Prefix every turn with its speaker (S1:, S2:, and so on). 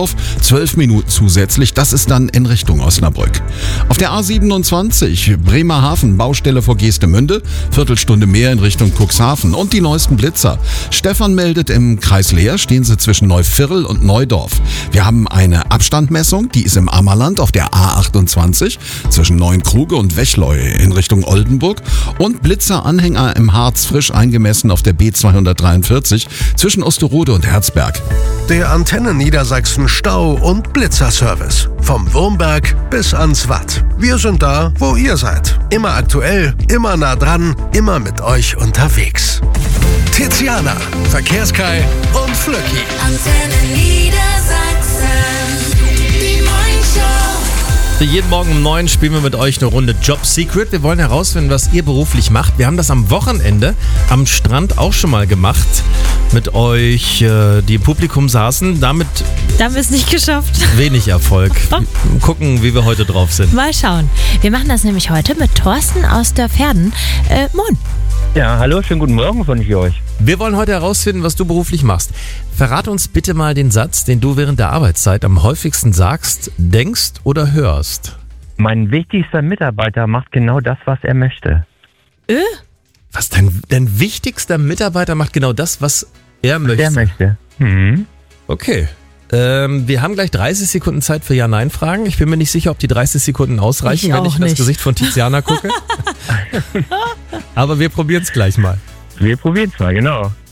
S1: drauf, 12 Minuten zusätzlich, das ist dann in Richtung Osnabrück. Auf der A27 Bremerhaven, Baustelle vor Geestemünde, Viertelstunde mehr in Richtung Cuxhaven und die neuesten Blitzer. Stefan meldet, im Kreis Leer stehen sie zwischen Neuviertel und Neudorf. Wir haben eine Abstandmessung, die ist im Ammerland auf der A28 zwischen Neuenkruge und Wechleu in Richtung Oldenburg und Blitzeranhänger im Harz frisch eingemessen auf der B243 zwischen Osterode und Herzberg.
S2: Der Antenne Niedersachsen Stau- und Blitzerservice. Vom Wurmberg bis ans Watt. Wir sind da, wo ihr seid. Immer aktuell, immer nah dran, immer mit euch unterwegs. Tiziana, Verkehrskai und Flöcki.
S3: Antenne Niedersachsen, die Morningshow.
S4: Jeden Morgen um 9 spielen wir mit euch eine Runde Job Secret. Wir wollen herausfinden, was ihr beruflich macht. Wir haben das am Wochenende am Strand auch schon mal gemacht. Mit euch, die im Publikum saßen. Damit
S5: Da haben wir es nicht geschafft.
S4: wenig Erfolg. Gucken, wie wir heute drauf sind.
S5: Mal schauen. Wir machen das nämlich heute mit Thorsten aus der Verden. Moin.
S6: Ja, hallo, schönen guten Morgen von euch.
S4: Wir wollen heute herausfinden, was du beruflich machst. Verrate uns bitte mal den Satz, den du während der Arbeitszeit am häufigsten sagst, denkst oder hörst.
S6: Mein wichtigster Mitarbeiter macht genau das, was er möchte.
S4: Was, dein wichtigster Mitarbeiter macht genau das, was er möchte?
S6: Der möchte. Mhm.
S4: Okay. Wir haben gleich 30 Sekunden Zeit für Ja-Nein-Fragen. Ich bin mir nicht sicher, ob die 30 Sekunden ausreichen,
S5: Ich
S4: wenn
S5: auch
S4: ich in das
S5: nicht.
S4: Gesicht von Tiziana gucke. Aber wir probieren es gleich mal.
S6: Wir probieren es mal, genau.